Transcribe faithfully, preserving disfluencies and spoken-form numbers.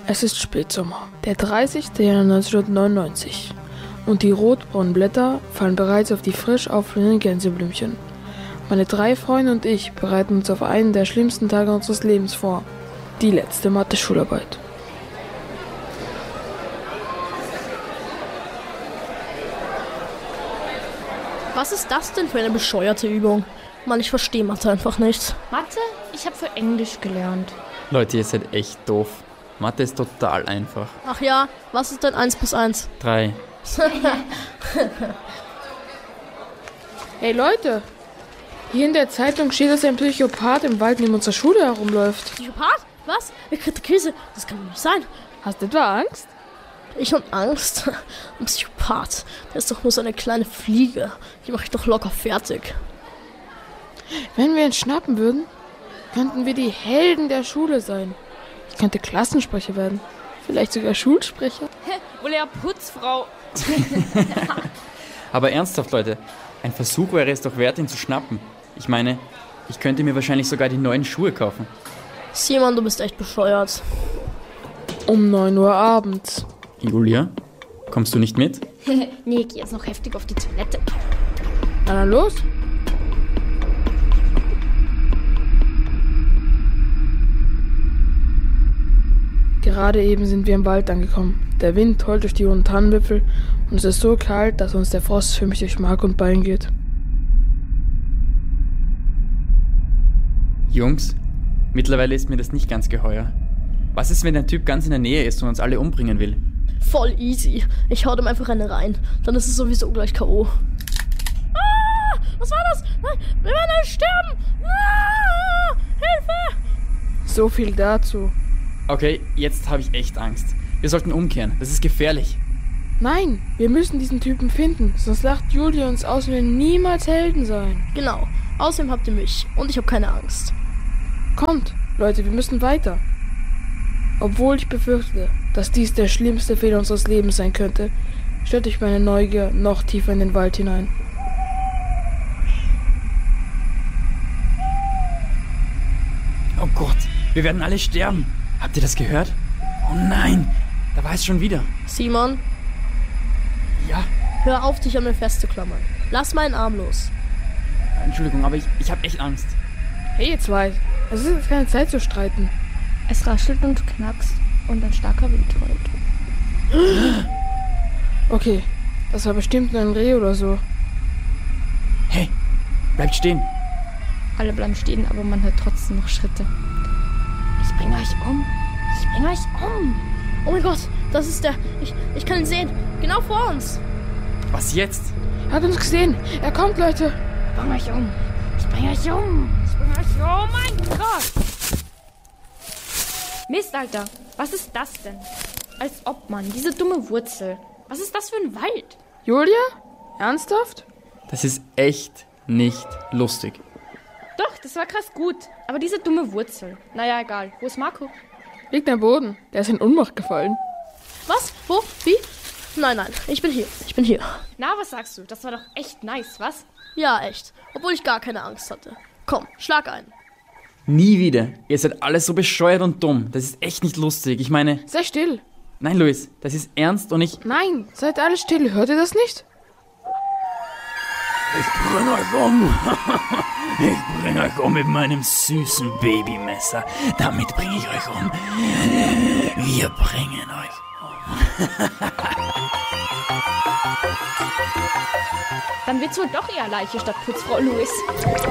Es ist Spätsommer, der dreißigste Januar neunzehnhundertneunundneunzig. Und die rotbraunen Blätter fallen bereits auf die frisch aufblühenden Gänseblümchen. Meine drei Freunde und ich bereiten uns auf einen der schlimmsten Tage unseres Lebens vor. Die letzte Mathe-Schularbeit. Was ist das denn für eine bescheuerte Übung? Mann, ich verstehe Mathe einfach nicht. Mathe? Ich habe für Englisch gelernt. Leute, ihr seid echt doof. Mathe ist total einfach. Ach ja, was ist denn eins plus eins? Drei. Hey Leute, hier in der Zeitung steht, dass ein Psychopath im Wald neben unserer Schule herumläuft. Psychopath? Was? Ich kriege Krise. Das kann doch nicht sein. Hast du etwa Angst? Ich und Angst? Ein Psychopath. Der ist doch nur so eine kleine Fliege. Die mache ich doch locker fertig. Wenn wir ihn schnappen würden, könnten wir die Helden der Schule sein. Ich könnte Klassensprecher werden. Vielleicht sogar Schulsprecher. Wohl eher Putzfrau. Aber ernsthaft, Leute, ein Versuch wäre es doch wert, ihn zu schnappen. Ich meine, ich könnte mir wahrscheinlich sogar die neuen Schuhe kaufen. Simon, du bist echt bescheuert. Um neun Uhr abends. Julia, kommst du nicht mit? Nee, ich geh jetzt noch heftig auf die Toilette. Na dann los. Gerade eben sind wir im Wald angekommen. Der Wind heult durch die hohen Tannenwipfel und es ist so kalt, dass uns der Frost förmlich durch Mark und Bein geht. Jungs, mittlerweile ist mir das nicht ganz geheuer. Was ist, wenn der Typ ganz in der Nähe ist und uns alle umbringen will? Voll easy. Ich hau dem einfach eine rein. Dann ist es sowieso gleich K O Ah! Was war das? Nein, wir werden alle sterben! Ah! Hilfe! So viel dazu. Okay, jetzt habe ich echt Angst. Wir sollten umkehren. Das ist gefährlich. Nein, wir müssen diesen Typen finden, sonst lacht Julia uns aus und wir niemals Helden sein. Genau. Außerdem habt ihr mich. Und ich habe keine Angst. Kommt, Leute, wir müssen weiter. Obwohl ich befürchte, dass dies der schlimmste Fehler unseres Lebens sein könnte, stellt euch meine Neugier noch tiefer in den Wald hinein. Oh Gott, wir werden alle sterben. Habt ihr das gehört? Oh nein, da war es schon wieder. Simon, Ja, hör auf, dich an mir festzuklammern. Lass meinen Arm los. Entschuldigung, aber ich, ich habe echt Angst. Hey ihr zwei, es ist jetzt keine Zeit zu streiten. Es raschelt und knackst und ein starker Wind heult. Okay, das war bestimmt nur ein Reh oder so. Hey, bleibt stehen. Alle bleiben stehen, aber man hört trotzdem noch Schritte. Ich bringe euch um. Ich bringe euch um. Oh mein Gott, das ist der. Ich, ich kann ihn sehen. Genau vor uns. Was jetzt? Er hat uns gesehen. Er kommt, Leute. Ich bringe euch um. Ich bringe euch um. Ich bringe euch um. Oh mein Gott. Mist, Alter. Was ist das denn? Als ob, Mann. Diese dumme Wurzel. Was ist das für ein Wald? Julia? Ernsthaft? Das ist echt nicht lustig. Doch, das war krass gut. Aber diese dumme Wurzel. Naja, egal. Wo ist Marco? Liegt am Boden. Der ist in Ohnmacht gefallen. Was? Wo? Wie? Nein, nein. Ich bin hier. Ich bin hier. Na, was sagst du? Das war doch echt nice, was? Ja, echt. Obwohl ich gar keine Angst hatte. Komm, schlag ein. Nie wieder. Ihr seid alle so bescheuert und dumm. Das ist echt nicht lustig. Ich meine... Sei still. Nein, Luis, das ist ernst und ich... Nein, seid alle still. Hört ihr das nicht? Ich bring euch um. Ich bring euch um mit meinem süßen Babymesser. Damit bringe ich euch um. Wir bringen euch um. Dann wird's wohl doch eher Leiche statt Putzfrau Louis.